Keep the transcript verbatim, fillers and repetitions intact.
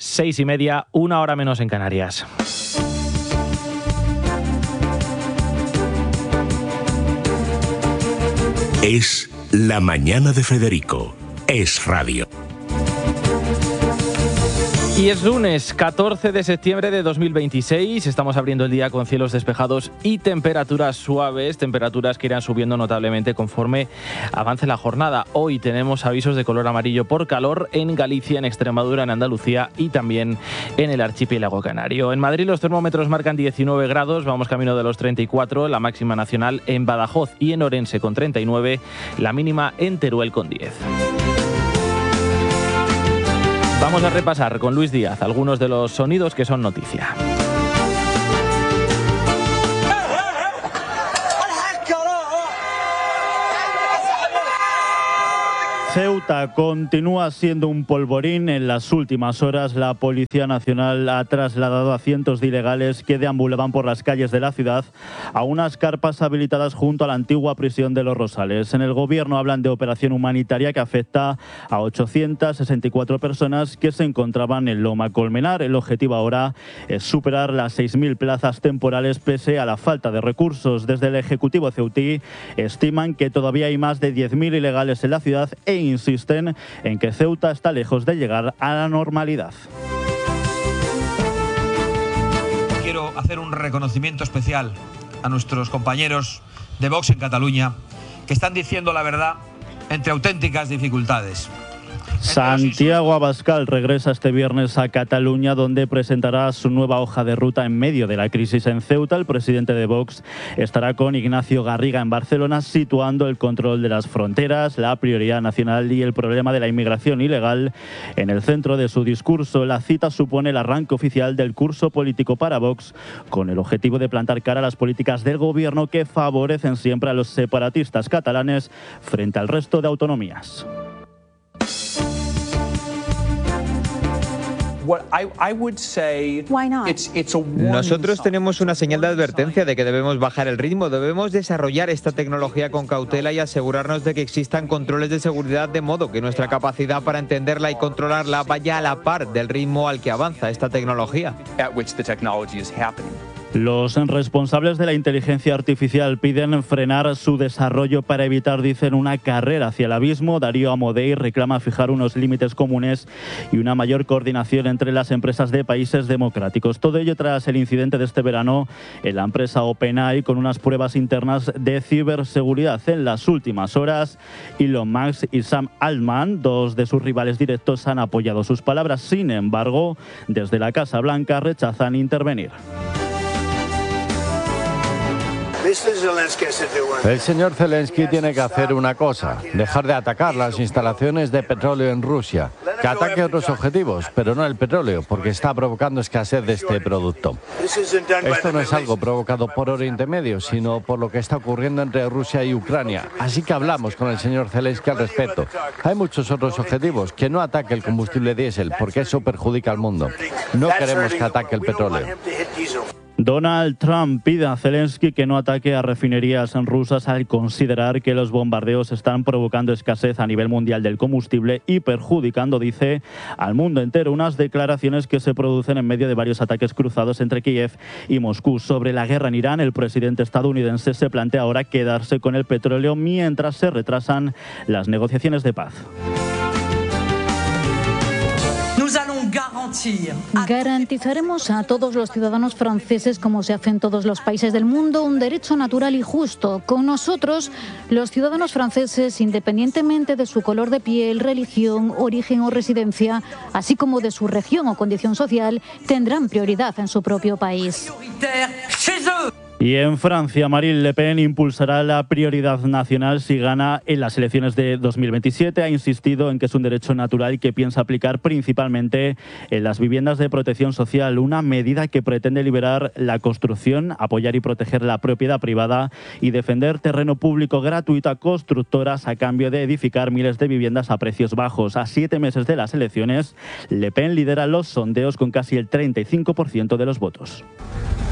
seis y media, una hora menos en Canarias. Es La Mañana de Federico. Es radio. Y es lunes, catorce de septiembre de dos mil veintiséis. Estamos abriendo el día con cielos despejados y temperaturas suaves, temperaturas que irán subiendo notablemente conforme avance la jornada. Hoy tenemos avisos de color amarillo por calor en Galicia, en Extremadura, en Andalucía y también en el archipiélago canario. En Madrid los termómetros marcan diecinueve grados, vamos camino de los treinta y cuatro, la máxima nacional en Badajoz y en Orense con treinta y nueve, la mínima en Teruel con diez. Vamos a repasar con Luis Díaz algunos de los sonidos que son noticia. Ceuta continúa siendo un polvorín. En las últimas horas, la Policía Nacional ha trasladado a cientos de ilegales que deambulaban por las calles de la ciudad a unas carpas habilitadas junto a la antigua prisión de Los Rosales. En el gobierno hablan de operación humanitaria que afecta a ochocientas sesenta y cuatro personas que se encontraban en Loma Colmenar. El objetivo ahora es superar las seis mil plazas temporales pese a la falta de recursos. Desde el Ejecutivo ceutí estiman que todavía hay más de diez mil ilegales en la ciudad e insisten en que Ceuta está lejos de llegar a la normalidad. Quiero hacer un reconocimiento especial a nuestros compañeros de Vox en Cataluña, que están diciendo la verdad entre auténticas dificultades. Santiago Abascal regresa este viernes a Cataluña, donde presentará su nueva hoja de ruta en medio de la crisis en Ceuta. El presidente de Vox estará con Ignacio Garriga en Barcelona, situando el control de las fronteras, la prioridad nacional y el problema de la inmigración ilegal en el centro de su discurso. La cita supone el arranque oficial del curso político para Vox, con el objetivo de plantar cara a las políticas del gobierno que favorecen siempre a los separatistas catalanes frente al resto de autonomías. Nosotros tenemos una señal de advertencia de que debemos bajar el ritmo, debemos desarrollar esta tecnología con cautela y asegurarnos de que existan controles de seguridad de modo que nuestra capacidad para entenderla y controlarla vaya a la par del ritmo al que avanza esta tecnología. Los responsables de la inteligencia artificial piden frenar su desarrollo para evitar, dicen, una carrera hacia el abismo. Darío Amodei reclama fijar unos límites comunes y una mayor coordinación entre las empresas de países democráticos. Todo ello tras el incidente de este verano en la empresa OpenAI con unas pruebas internas de ciberseguridad. En las últimas horas, Elon Musk y Sam Altman, dos de sus rivales directos, han apoyado sus palabras. Sin embargo, desde la Casa Blanca rechazan intervenir. El señor Zelensky tiene que hacer una cosa, dejar de atacar las instalaciones de petróleo en Rusia, que ataque otros objetivos, pero no el petróleo, porque está provocando escasez de este producto. Esto no es algo provocado por Oriente Medio, sino por lo que está ocurriendo entre Rusia y Ucrania. Así que hablamos con el señor Zelensky al respecto. Hay muchos otros objetivos, que no ataque el combustible diésel, porque eso perjudica al mundo. No queremos que ataque el petróleo. Donald Trump pide a Zelensky que no ataque a refinerías rusas al considerar que los bombardeos están provocando escasez a nivel mundial del combustible y perjudicando, dice, al mundo entero. Unas declaraciones que se producen en medio de varios ataques cruzados entre Kiev y Moscú. Sobre la guerra en Irán, el presidente estadounidense se plantea ahora quedarse con el petróleo mientras se retrasan las negociaciones de paz. Garantizaremos a todos los ciudadanos franceses, como se hace en todos los países del mundo, un derecho natural y justo. Con nosotros, los ciudadanos franceses, independientemente de su color de piel, religión, origen o residencia, así como de su región o condición social, tendrán prioridad en su propio país. Y en Francia, Marine Le Pen impulsará la prioridad nacional si gana en las elecciones de dos mil veintisiete. Ha insistido en que es un derecho natural que piensa aplicar principalmente en las viviendas de protección social, una medida que pretende liberar la construcción, apoyar y proteger la propiedad privada y defender terreno público gratuito a constructoras a cambio de edificar miles de viviendas a precios bajos. A siete meses de las elecciones, Le Pen lidera los sondeos con casi el treinta y cinco por ciento de los votos.